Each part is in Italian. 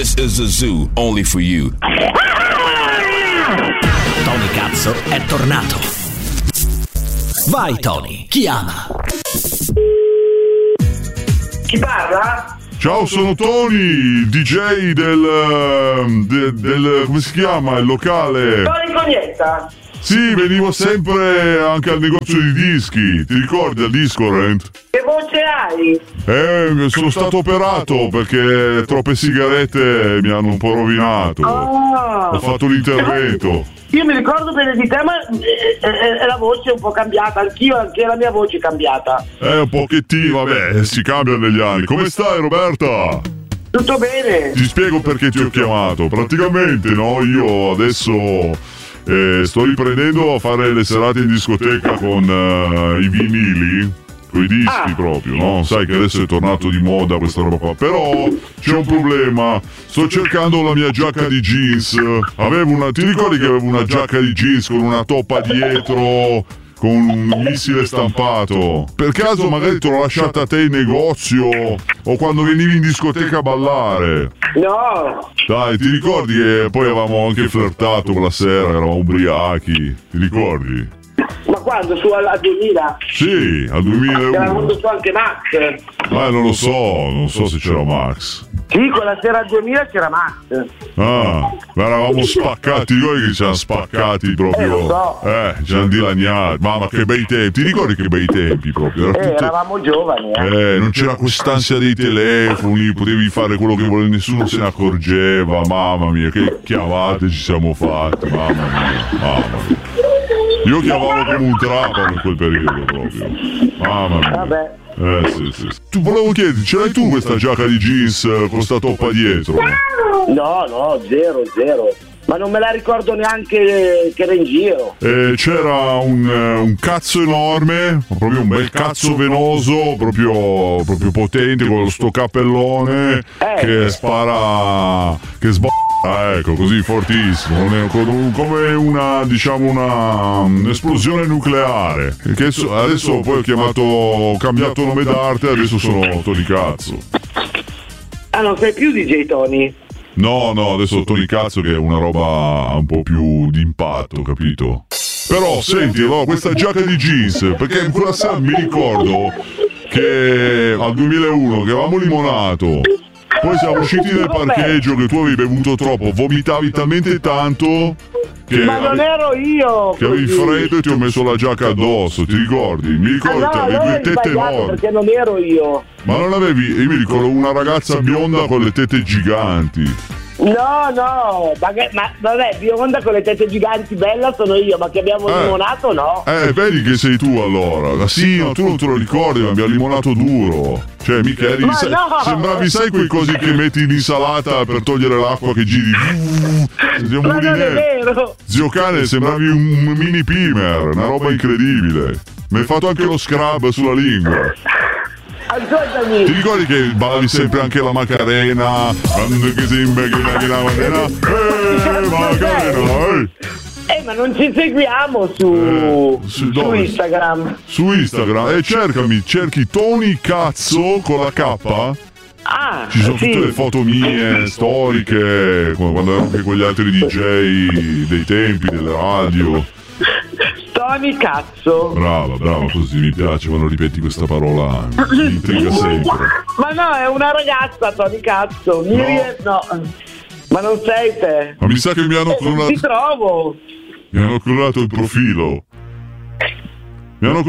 This is a zoo only for you. Tony Cazzo è tornato. Vai Tony, chiama. Chi parla? Ciao, sono Tony, DJ del come si chiama, il locale? Tony Cognetta. Sì, venivo sempre anche al negozio di dischi, ti ricordi al Discorrent? Che voce hai? Sono stato operato perché troppe sigarette mi hanno un po' rovinato. Ho fatto l'intervento. Io mi ricordo bene di te, ma la voce è un po' cambiata, anche la mia voce è cambiata. Un pochettino, vabbè, si cambia negli anni. Come stai, Roberta? Tutto bene? Ti spiego perché ti ho chiamato. Praticamente, no, io adesso sto riprendendo a fare le serate in discoteca con i vinili, con i dischi proprio, no? Sai che adesso è tornato di moda questa roba qua. Però c'è un problema. Sto cercando la mia giacca di jeans. Ti ricordi che avevo una giacca di jeans con una toppa dietro, con un missile stampato? Per caso magari te l'ho lasciata a te in negozio o quando venivi in discoteca a ballare? No. Dai, ti ricordi che poi avevamo anche flirtato quella sera, eravamo ubriachi, ti ricordi? Ma quando? Al 2000? Sì, al 2001. C'era venuto su anche Max. Non so se c'era Max. Sì, quella sera al 2000 c'era Max. Ma eravamo spaccati, ricordi che ci hanno spaccati proprio? Lo so. Ci hanno dilaniati. Mamma, che bei tempi, ti ricordi che bei tempi proprio? Eravamo giovani, non c'era quest'ansia dei telefoni, potevi fare quello che volevi, nessuno se ne accorgeva. Mamma mia, che chiavate ci siamo fatti, mamma mia. Io chiamavo come un trapano in quel periodo proprio. Mamma mia. Vabbè. Sì. Tu volevo chiederti, ce l'hai tu questa giacca di jeans con sta toppa dietro? No, zero. Ma non me la ricordo neanche che era in giro. C'era un cazzo enorme, proprio un bel cazzo venoso, proprio potente, con sto cappellone che spara, che ecco, così fortissimo, come una, diciamo, un'esplosione nucleare. Che adesso poi ho cambiato nome d'arte, adesso sono Tony Cazzo. Non sei più DJ Tony? No, adesso Tony Cazzo, che è una roba un po' più d'impatto, capito? Però senti, allora, questa giacca di jeans, perché quella sera mi ricordo che al 2001 che avevamo limonato, poi siamo usciti dal parcheggio che tu avevi bevuto troppo, vomitavi talmente tanto che ma non ero io! Che avevi freddo e ti ho messo la giacca addosso, ti ricordi? Mi ricordo che avevi due tette enormi. Perché non ero io! Ma non avevi, io mi ricordo una ragazza bionda con le tette giganti. No, ma vabbè, bionda con le tette giganti, bella sono io, ma che abbiamo limonato no? Vedi che sei tu allora. Sì, no, tu non te lo ricordi, ma abbiamo limonato duro. Cioè, mica eri, sembravi, sai, quei cosi che metti in insalata per togliere l'acqua che giri. Ma non è vero! Zio Cane, sembravi un mini pimer, una roba incredibile. Mi hai fatto anche lo scrub sulla lingua. Ascoltami. Ti ricordi che ballavi sempre anche la Macarena? Quando che sembra che la Macarena, Macarena, ma non ci seguiamo su Instagram. Su Instagram, cerchi Tony Cazzo con la K. Ci sono tutte le foto mie storiche, quando ero anche con gli altri DJ dei tempi, delle radio. Tony Cazzo. Brava, così mi piace quando ripeti questa parola, mi intriga sempre. Ma no, è una ragazza, Tony Cazzo. No. Ma non sei te. Ma mi sa che mi hanno clonato. Ti trovo. Mi hanno clonato il profilo. Mi hanno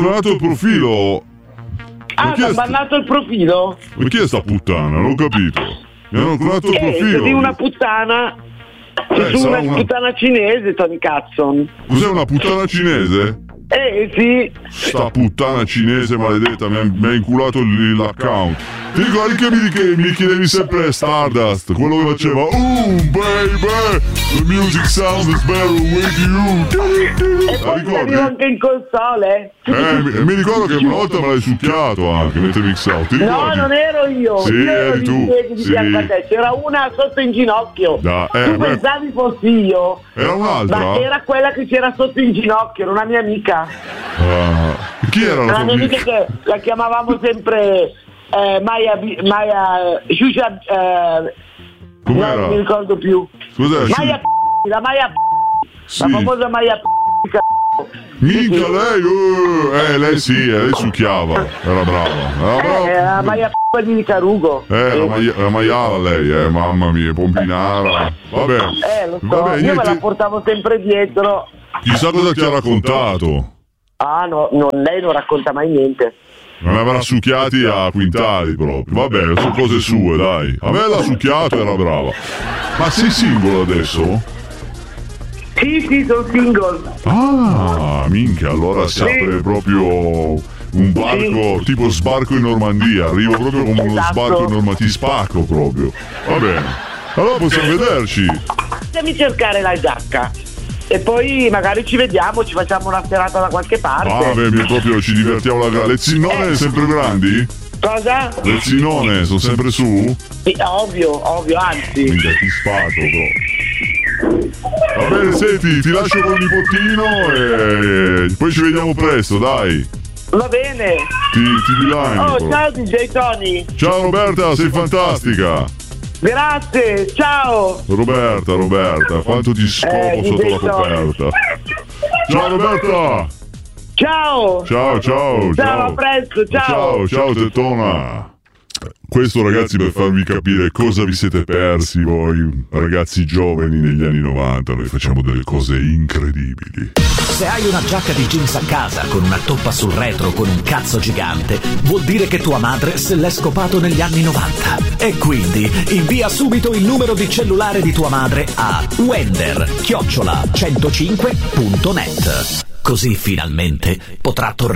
bannato il profilo? Ma chi è sta puttana? Non ho capito. Mi hanno clonato il profilo. Di una puttana. Su una puttana cinese, Tony Cazzo. Cos'è una puttana cinese? Sì. Sta puttana cinese maledetta mi ha inculato l'account. Ti ricordi che mi chiedevi sempre Stardust, quello che faceva baby, the music sound is better with you. E poi mi arrivo anche in console. Mi ricordo che una volta me l'hai succhiato anche mentre mixavo. No, non ero io. Sì, io ero eri tu. Di fianco a te. C'era una sotto in ginocchio. Tu pensavi fossi io. Era un'altra? Ma era quella che c'era sotto in ginocchio, era una mia amica. Chi era la tua mia amica? Che la chiamavamo sempre Maya Shusha. Com'era? No, non mi ricordo più. Cos'era? Maya la Maya Sì. la famosa Maya Minchia, lei sì, lei succhiava. Era brava. la Maya di Carugo. La maiala lei, mamma mia, pompinara. Vabbè. Lo so, Vabbè, io niente. me la portavo sempre dietro. Chissà cosa ti ha raccontato. Ah no, lei non racconta mai niente. Non avrà succhiati a quintali proprio. Vabbè, sono cose sue, dai. A me l'ha succhiato, era brava. Ma sei singolo adesso? Sì, sono single. Ah, minchia, allora si apre proprio un barco, tipo sbarco in Normandia. Arrivo proprio come uno sbarco in Normandia. Ti spacco proprio. Va bene. Allora possiamo vederci. Fammi cercare la giacca. E poi magari ci vediamo, ci facciamo una serata da qualche parte. Ah, beh, proprio ci divertiamo. Le zinnone sempre grandi? Cosa? Le zinnone sono sempre su? Sì, ovvio, anzi. Minchia, ti spacco proprio. Va bene, senti, ti lascio col nipotino e poi ci vediamo presto, dai. Va bene. Ti bilagni. Oh, ciao DJ Tony. Ciao Roberta, sei fantastica. Grazie, ciao. Roberta, quanto ti scopo sotto la coperta. Ciao Roberta. Ciao. Ciao. A presto, ciao. Ciao tettona. Questo, ragazzi, per farvi capire cosa vi siete persi voi ragazzi giovani negli anni 90. Noi facciamo delle cose incredibili. Se hai una giacca di jeans a casa con una toppa sul retro con un cazzo gigante, vuol dire che tua madre se l'è scopato negli anni 90. E quindi invia subito il numero di cellulare di tua madre a wender@105.net. Così finalmente potrà tornare